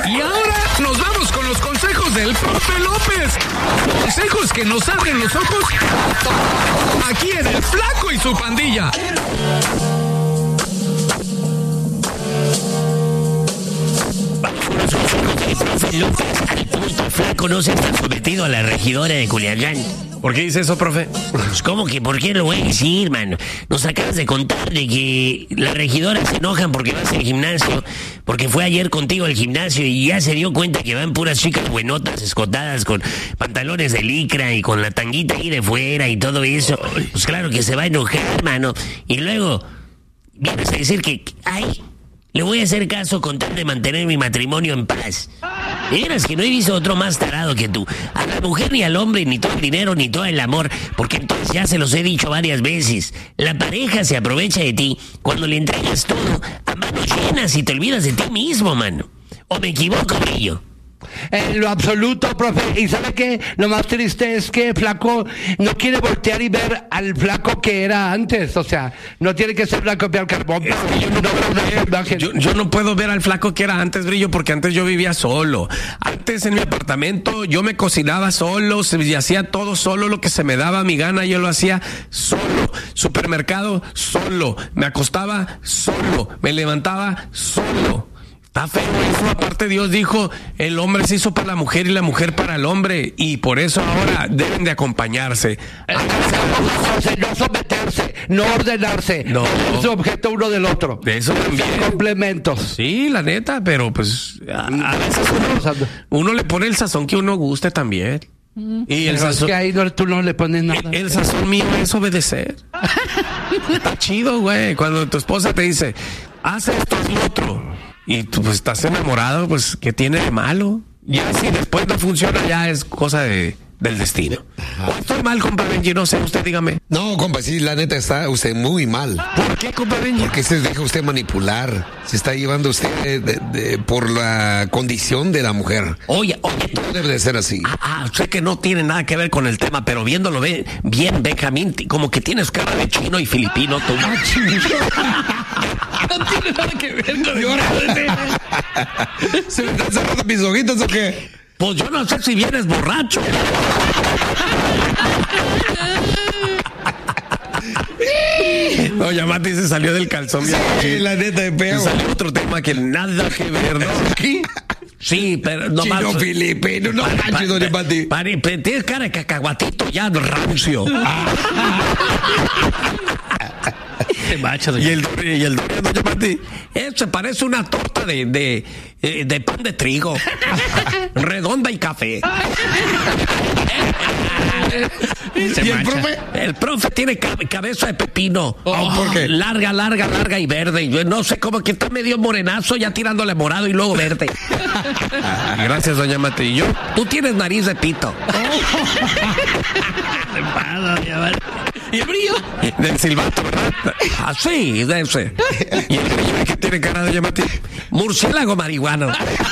Y ahora nos vamos con los consejos del Profe López. Consejos que nos abren los ojos aquí en El Flaco y su Pandilla. Profe López, al punto Flaco no se está sometido a la regidora de Culiacán. ¿Por qué dice eso, profe? Pues, ¿cómo que por qué lo voy a decir, mano? Nos acabas de contar de que las regidoras se enojan porque vas al gimnasio, porque fue ayer contigo al gimnasio y ya se dio cuenta que van puras chicas buenotas, escotadas, con pantalones de licra y con la tanguita ahí de fuera y todo eso. Pues claro que se va a enojar, mano. Y luego vienes a decir que, ay, le voy a hacer caso con tal de mantener mi matrimonio en paz. Verás que no he visto otro más tarado que tú. A la mujer ni al hombre, ni todo el dinero, ni todo el amor. Porque entonces ya se los he dicho varias veces. La pareja se aprovecha de ti cuando le entregas todo a manos llenas y te olvidas de ti mismo, mano. ¿O me equivoco, Brillo? En lo absoluto, profe. ¿Y sabe qué? Lo más triste es que Flaco no quiere voltear y ver al Flaco que era antes. O sea, no tiene que ser Flaco Piar Carbón. Yo no puedo ver al Flaco que era antes, Brillo, porque antes yo vivía solo. Antes en mi apartamento yo me cocinaba solo y hacía todo solo, lo que se me daba mi gana, yo lo hacía solo. Supermercado, solo. Me acostaba solo. Me levantaba solo. Está feo eso. Aparte, Dios dijo, el hombre se hizo para la mujer y la mujer para el hombre, y por eso ahora deben de acompañarse. No someterse, no ordenarse, no es objeto uno del otro. De eso también. Complementos. Sí, la neta, pero pues a veces uno le pone el sazón que uno guste también. Y el pero sazón, es que ahí tú no le pones nada. El sazón mío es obedecer. Está chido, güey. Cuando tu esposa te dice, haz esto, haz lo otro, y tú pues estás enamorado, pues ¿qué tiene de malo? Ya si después no funciona, ya es cosa del destino. Estoy mal, compa Benji, no sé, usted dígame. No, compa, sí, la neta está usted muy mal. ¿Por qué, compa Benji? Porque se deja usted manipular. Se está llevando usted por la condición de la mujer. Oye. No debe de ser así. Sé que no tiene nada que ver con el tema, pero viéndolo bien, Benjamín, como que tienes cara de chino y filipino, tú. No tiene nada que ver con el tema. ¿Se me están cerrando mis ojitos o qué? Pues yo no sé si vienes borracho. Oye, Mati se salió del calzón. Sí, la neta de peo. Salió otro tema que nada que ver, ¿no? Sí, pero no más. Chino filipino, no manches, doña Mati. Tienes cara de cacahuatito ya rancio. Y el doña Mati, se parece una torta de pan de trigo, redonda y café. ¿Y el profe? El profe tiene cabeza de pepino. ¿Por qué? Larga y verde. Y yo no sé cómo que está medio morenazo, ya tirándole morado y luego verde. Gracias, doña Mati. Tú tienes nariz de pito. ¿Y el Brillo? Del silbato, ¿verdad? Así, de ese. ¿Y el Brillo que tiene cara, doña Mati? Murciélago marihuano.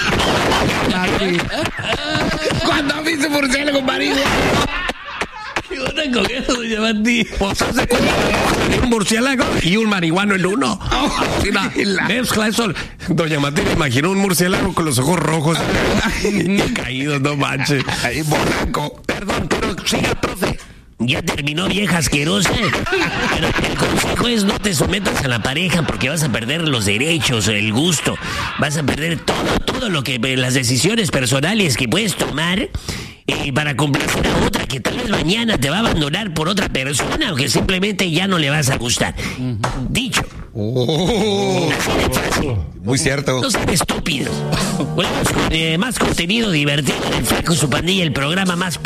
¿Cuándo viste murciélago marihuana? ¿Qué onda con eso, doña Mati? Pues hace un murciélago y un marihuano en uno. Mezcla eso. Doña Mati me imagino un murciélago con los ojos rojos caídos, no manches. Ahí, borraco. Perdón, pero siga, profe. Ya terminó, vieja asquerosa. Pero el consejo es no te sometas a la pareja porque vas a perder los derechos, el gusto. Vas a perder todo lo que las decisiones personales que puedes tomar para complacer a otra que tal vez mañana te va a abandonar por otra persona o que simplemente ya no le vas a gustar. Dicho. Muy cierto. No sean estúpidos. Bueno, más contenido divertido en El Flaco y su Pandilla, el programa más